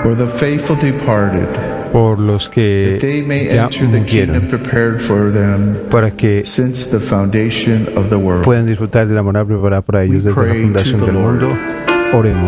for the faithful departed, por los that que they may ya enter the kingdom murieron, prepared for them para que since the foundation of the world. puedan disfrutar de la morada preparada para ellos desde la pray to fundación the del Lord. mundo. Oremos.